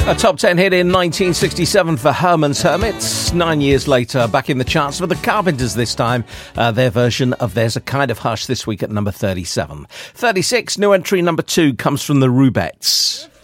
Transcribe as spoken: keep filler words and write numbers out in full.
A top ten hit in nineteen sixty-seven for Herman's Hermits. Nine years later, back in the charts for the Carpenters this time. Uh, their version of There's a Kind of Hush this week at number thirty-seven. thirty-six, new entry number two comes from the Rubettes.